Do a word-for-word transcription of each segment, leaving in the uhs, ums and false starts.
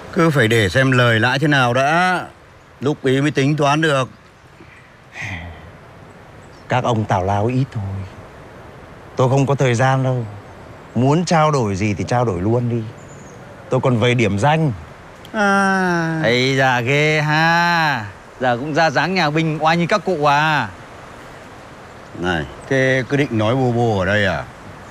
Cứ phải để xem lời lãi thế nào đã, lúc ý mới tính toán được. Các ông tào lao ít thôi. Tôi không có thời gian đâu. Muốn trao đổi gì thì trao đổi luôn đi. Tôi còn về điểm danh. À... Ây da ghê ha. Giờ cũng ra dáng nhà binh oai như các cụ à. Này, thế cứ định nói bô bô ở đây à?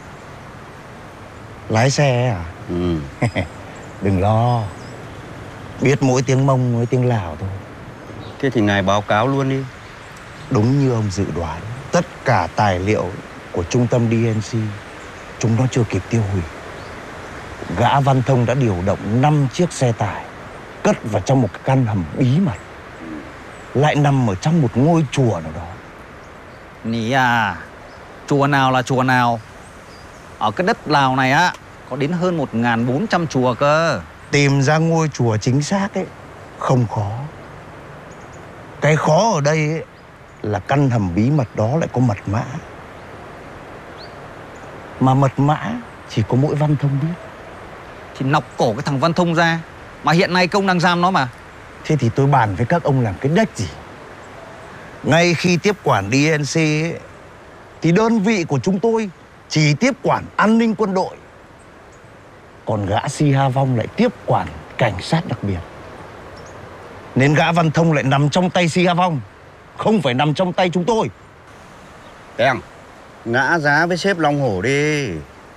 Lái xe à? Ừ. Đừng lo. Biết mỗi tiếng Mông, mỗi tiếng Lào thôi. Thế thì ngài báo cáo luôn đi. Đúng như ông dự đoán, tất cả tài liệu của trung tâm đê en xê chúng nó chưa kịp tiêu hủy. Gã Văn Thông đã điều động năm chiếc xe tải cất vào trong một cái căn hầm bí mật, lại nằm ở trong một ngôi chùa nào đó. Ní à, chùa nào là chùa nào? Ở cái đất Lào này á có đến hơn một nghìn bốn trăm chùa cơ. Tìm ra ngôi chùa chính xác ấy không khó. Cái khó ở đây ấy là căn hầm bí mật đó lại có mật mã. Mà mật mã chỉ có mỗi Văn Thông biết. Thì nọc cổ cái thằng Văn Thông ra. Mà hiện nay công đang giam nó mà. Thế thì tôi bàn với các ông làm cái đếch gì. Ngay khi tiếp quản đê en xê ấy, thì đơn vị của chúng tôi chỉ tiếp quản an ninh quân đội. Còn gã Si Ha Vong lại tiếp quản cảnh sát đặc biệt. Nên gã Văn Thông lại nằm trong tay Si Ha Vong, không phải nằm trong tay chúng tôi. Em, ngã giá với sếp Long Hổ đi.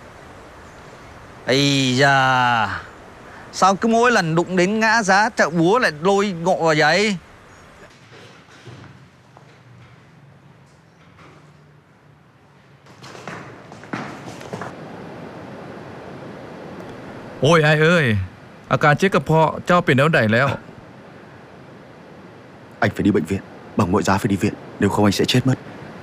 Ây da, sao cứ mỗi lần đụng đến ngã giá chợ búa lại lôi ngộ vào vậy? Ôi ai ơi, อาการเจ็บกระเพาะเจ้าเป็นแล้วใดแล้ว Anh phải đi bệnh viện, bằng mọi giá phải đi viện, nếu không anh sẽ chết mất.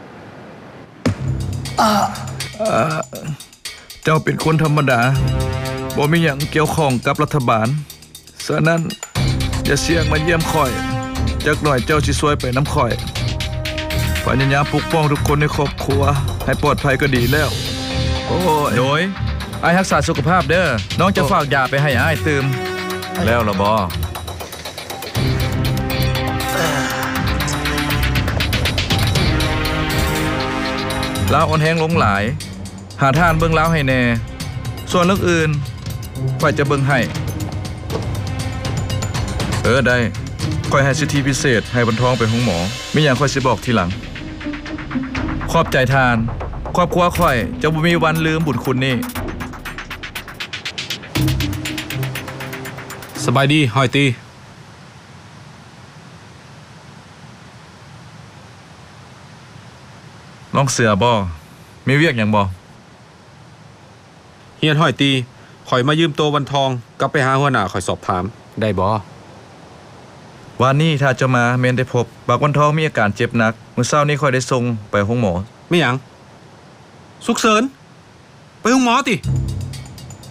เจ้าเป็นคนธรรมดาบ่มีหยังเกี่ยวข้องกับรัฐบาลฉะนั้นอย่าเสี่ยงมาเยี่ยมข่อยจักหน่อยเจ้าสิซวยไปน้ำข่อยพยายามปกป้องทุกคนในครอบครัวให้ปลอดภัยก็ดีแล้วโอ้ยโดยไอ้รักษาสุขภาพเด้อน้องจะฝากยาไปให้อ้ายตื่มแล้วล่ะบ่ลาวอ่อนแห้งลงหลายหาทานเบิ่งลาวให้แน่ส่วนเรื่องอื่นฝ่ายจะเบิ่งให้เออได้ค่อยให้สิทธิพิเศษให้บรรท้องไปห้องหมอมีอย่างค่อยสิบอกทีหลังขอบใจทานครอบครัวค่อยจะบ่มีวันลืมบุญคุณนี่สบายดีหอยตีลองเสือบ่มีเวียกอย่างบ่เฮียนห้อยตีข่อยมายืมตัววันทองกลับไปหาหัวหน้าข่อยสอบถามได้บ่วันนี้ถ้าจะมาเมนได้พบบักวันทองมีอาการเจ็บหนักมื้อเช้านี้ค่อยได้ส่งไปห้องหมอไม่หยังสุกเสริญไปห้องหมอติ